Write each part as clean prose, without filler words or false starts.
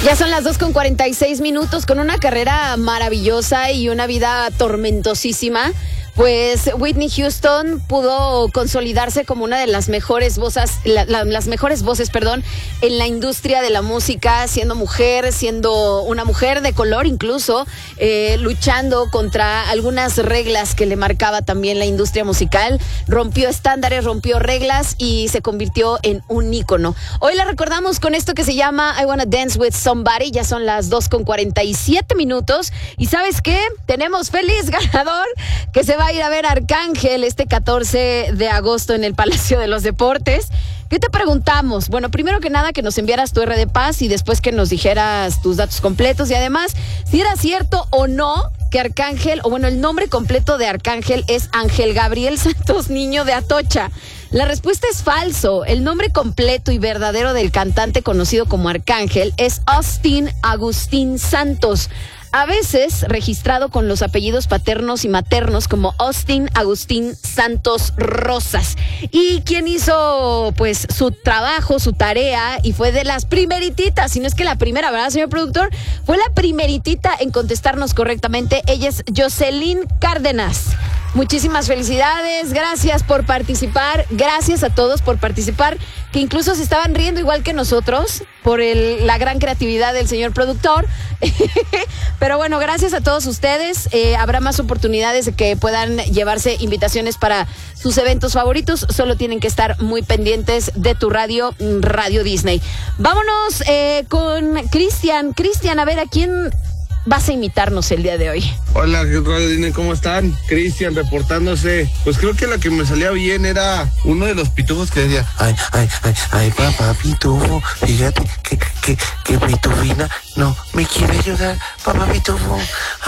Ya son las 2:46 con una carrera maravillosa y una vida tormentosísima. Pues Whitney Houston pudo consolidarse como una de las mejores voces, las mejores voces, en la industria de la música, siendo mujer, siendo una mujer de color incluso, luchando contra algunas reglas que le marcaba también la industria musical. Rompió estándares, rompió reglas y se convirtió en un ícono. Hoy la recordamos con esto que se llama I Wanna Dance With Somebody. Ya son las 2:47 y ¿sabes qué? Tenemos feliz ganador que se va a ir a ver a Arcángel este 14 de agosto en el Palacio de los Deportes. ¿Qué te preguntamos? Bueno, primero que nada que nos enviaras tu R de Paz y después que nos dijeras tus datos completos y además si era cierto o no que Arcángel, o bueno, el nombre completo de Arcángel es Ángel Gabriel Santos Niño de Atocha. La respuesta es falso. El nombre completo y verdadero del cantante conocido como Arcángel es Austin Agustín Santos, a veces registrado con los apellidos paternos y maternos como Austin Agustín Santos Rosas. Y quien hizo pues su trabajo, su tarea, y fue de las primerititas, si no es que la primera, ¿verdad, señor productor? Fue la primeritita en contestarnos correctamente. Ella es Jocelyn Cárdenas. Muchísimas felicidades, gracias por participar, gracias a todos por participar, que incluso se estaban riendo igual que nosotros por la gran creatividad del señor productor. Pero bueno, gracias a todos ustedes. Habrá más oportunidades de que puedan llevarse invitaciones para sus eventos favoritos. Solo tienen que estar muy pendientes de tu radio, Radio Disney. Vámonos con Cristian. Cristian, a ver, ¿a quién vas a imitarnos el día de hoy? Hola, Radio Disney, ¿cómo están? Cristian reportándose. Pues creo que la que me salía bien era uno de los pitufos que decía: ay, papá pitufo, fíjate que pitufina no me quiere ayudar, papá pitufo.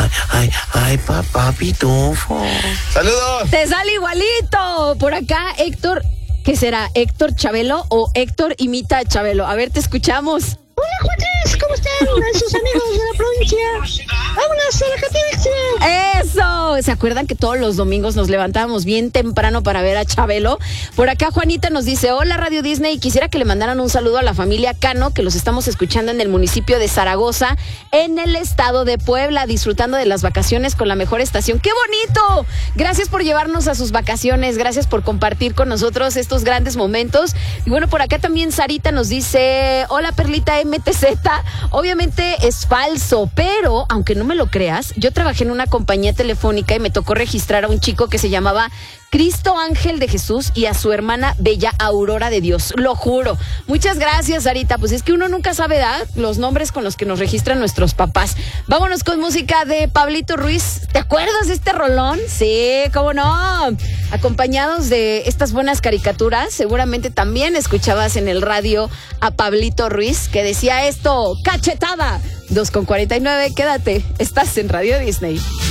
Ay, papá pitufo. ¡Saludos! ¡Te sale igualito! Por acá, Héctor, ¿qué será? ¿Héctor Chabelo o Héctor imita a Chabelo? A ver, te escuchamos. Hola, Juanes, ¿cómo están? Sus amigos de la provincia. ¡Vámonos a la Catedral! ¡Eso! ¿Se acuerdan que todos los domingos nos levantábamos bien temprano para ver a Chabelo? Por acá Juanita nos dice: hola, Radio Disney, quisiera que le mandaran un saludo a la familia Cano, que los estamos escuchando en el municipio de Zaragoza, en el estado de Puebla, disfrutando de las vacaciones con la mejor estación. ¡Qué bonito! Gracias por llevarnos a sus vacaciones, gracias por compartir con nosotros estos grandes momentos. Y bueno, por acá también Sarita nos dice: hola, Perlita MTZ. Obviamente es falso, pero aunque no me lo creas, yo trabajé en una compañía telefónica y me tocó registrar a un chico que se llamaba Cristo Ángel de Jesús y a su hermana Bella Aurora de Dios, lo juro. Muchas gracias, Sarita. Pues es que uno nunca sabe, ¿verdad?, los nombres con los que nos registran nuestros papás. Vámonos con música de Pablito Ruiz. ¿Te acuerdas de este rolón? Sí, cómo no. Acompañados de estas buenas caricaturas, seguramente también escuchabas en el radio a Pablito Ruiz que decía esto: cachetada. 2:49, quédate, estás en Radio Disney.